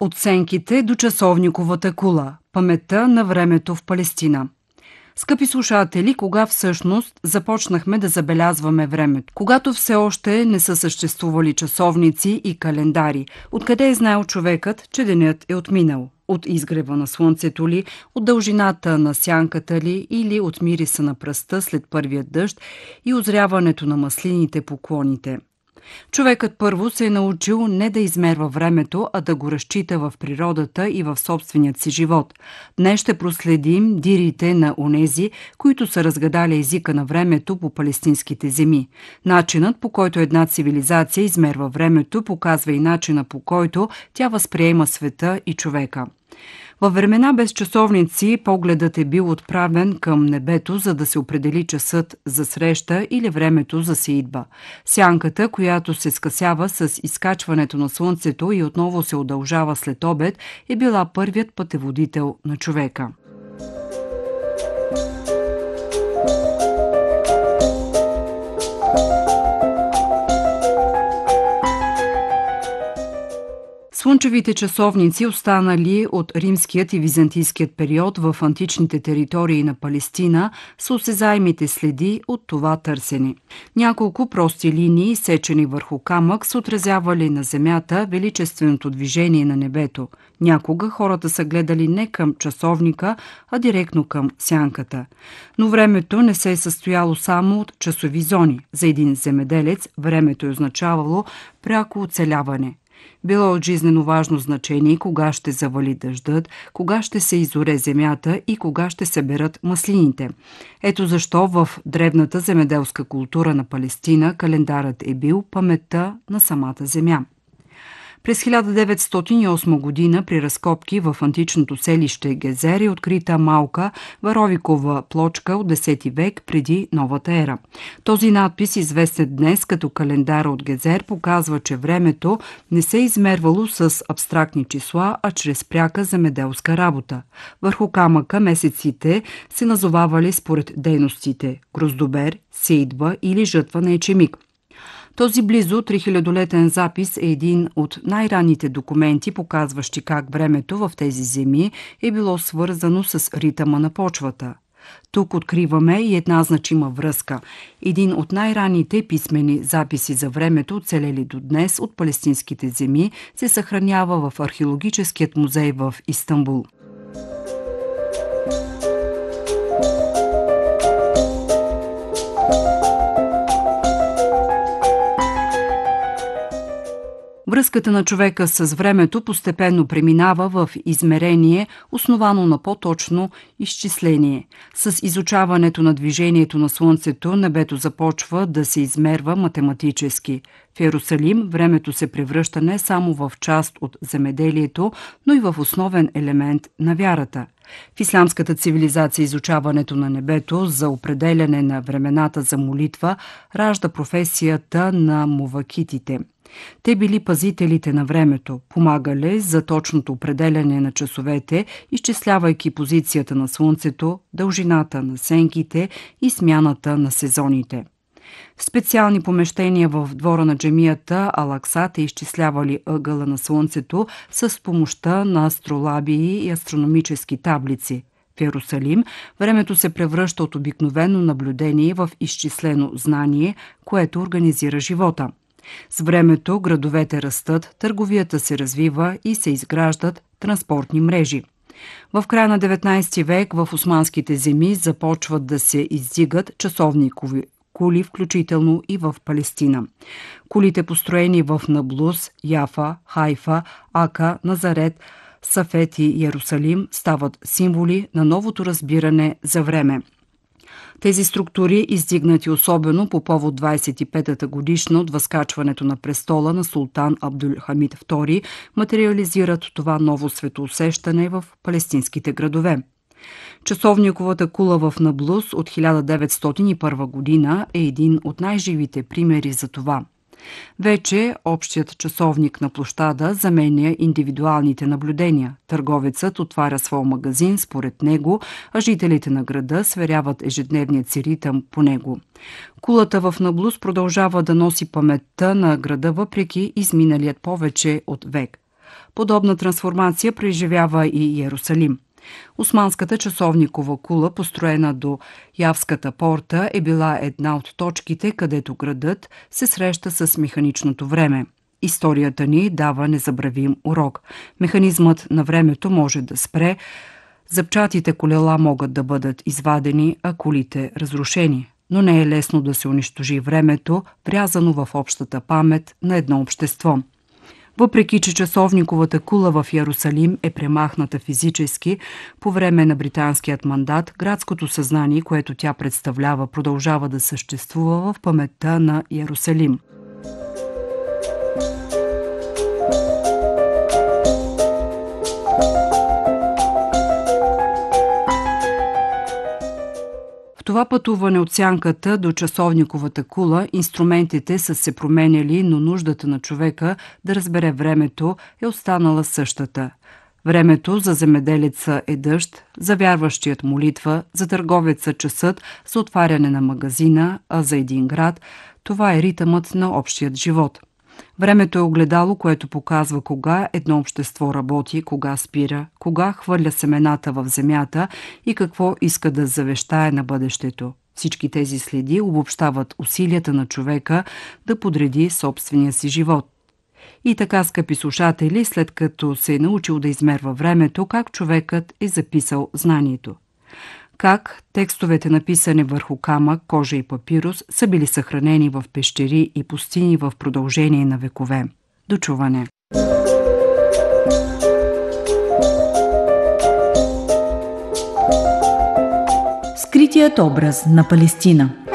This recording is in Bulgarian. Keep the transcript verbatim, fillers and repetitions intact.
От сенките до часовниковата кула. Паметта на времето в Палестина. Скъпи слушатели, кога всъщност започнахме да забелязваме времето? Когато все още не са съществували часовници и календари. Откъде е знаел човекът, че денят е отминал? От изгрева на слънцето ли, от дължината на сянката ли или от мириса на пръста след първия дъжд и озряването на маслините по клоните? Човекът първо се е научил не да измерва времето, а да го разчита в природата и в собственият си живот. Днес ще проследим дирите на онези, които са разгадали езика на времето по палестинските земи. Начинът, по който една цивилизация измерва времето, показва и начина, по който тя възприема света и човека. Във времена без часовници погледът е бил отправен към небето, за да се определи часът за среща или времето за сеитба. Сянката, която се скъсява с изкачването на слънцето и отново се удължава след обед, е била първият пътеводител на човека. Слънчевите часовници, останали от римският и византийският период в античните територии на Палестина, са осезаемите следи от това търсене. Няколко прости линии, сечени върху камък, са отразявали на земята величественото движение на небето. Някога хората са гледали не към часовника, а директно към сянката. Но времето не се е състояло само от часови зони. За един земеделец времето е означавало пряко оцеляване. Било от жизнено важно значение кога ще завали дъждът, кога ще се изоре земята и кога ще се берат маслините. Ето защо в древната земеделска култура на Палестина календарът е бил паметта на самата земя. През хиляда деветстотин и осма година при разкопки в античното селище Гезер е открита малка варовикова плочка от десети век преди новата ера. Този надпис, известен днес като календара от Гезер, показва, че времето не се е измервало с абстрактни числа, а чрез пряка земеделска работа. Върху камъка месеците се назовавали според дейностите – гроздобер, сеитба или жътва на ечемик. Този близо трихилядолетен запис е един от най-ранните документи, показващи как времето в тези земи е било свързано с ритъма на почвата. Тук откриваме и една значима връзка. Един от най-ранните писмени записи за времето, оцелели до днес от палестинските земи, се съхранява в археологическият музей в Истанбул. Връзката на човека с времето постепенно преминава в измерение, основано на по-точно изчисление. С изучаването на движението на Слънцето, небето започва да се измерва математически. В Йерусалим времето се превръща не само в част от земеделието, но и в основен елемент на вярата. В ислямската цивилизация изучаването на небето за определяне на времената за молитва ражда професията на мувакитите. Те били пазителите на времето, помагали за точното определяне на часовете, изчислявайки позицията на Слънцето, дължината на сенките и смяната на сезоните. В специални помещения в двора на джамията Ал-Акса те изчислявали ъгъла на Слънцето с помощта на астролабии и астрономически таблици. В Йерусалим времето се превръща от обикновено наблюдение в изчислено знание, което организира живота. С времето градовете растат, търговията се развива и се изграждат транспортни мрежи. В края на деветнадесети век в османските земи започват да се издигат часовникови кули, включително и в Палестина. Кулите, построени в Наблус, Яфа, Хайфа, Ака, Назарет, Сафет и Йерусалим, стават символи на новото разбиране за време. Тези структури, издигнати особено по повод двадесет и петата годишна от възкачването на престола на султан Абдулхамид втори, материализират това ново светоусещане в палестинските градове. Часовниковата кула в Наблус от хиляда деветстотин и първа година е един от най-живите примери за това. Вече общият часовник на площада заменя индивидуалните наблюдения. Търговецът отваря своя магазин според него, а жителите на града сверяват ежедневният си ритъм по него. Кулата в Наблус продължава да носи паметта на града въпреки изминалият повече от век. Подобна трансформация преживява и Иерусалим. Османската часовникова кула, построена до Явската порта, е била една от точките, където градът се среща с механичното време. Историята ни дава незабравим урок. Механизмът на времето може да спре, запчатите колела могат да бъдат извадени, а колите разрушени. Но не е лесно да се унищожи времето, врязано в общата памет на едно общество. Въпреки че часовниковата кула в Иерусалим е премахната физически, по време на британският мандат, градското съзнание, което тя представлява, продължава да съществува в паметта на Иерусалим. В това пътуване от сянката до часовниковата кула инструментите са се променяли, но нуждата на човека да разбере времето е останала същата. Времето за земеделеца е дъжд, за вярващият молитва, за търговеца часът, за отваряне на магазина, а за един град това е ритъмът на общият живот. Времето е огледало, което показва кога едно общество работи, кога спира, кога хвърля семената в земята и какво иска да завещае на бъдещето. Всички тези следи обобщават усилията на човека да подреди собствения си живот. И така, скъпи слушатели, след като се е научил да измерва времето, как човекът е записал знанието. Как текстовете, написани върху камък, кожа и папирус, са били съхранени в пещери и пустини в продължение на векове. До чуване! Скритият образ на Палестина.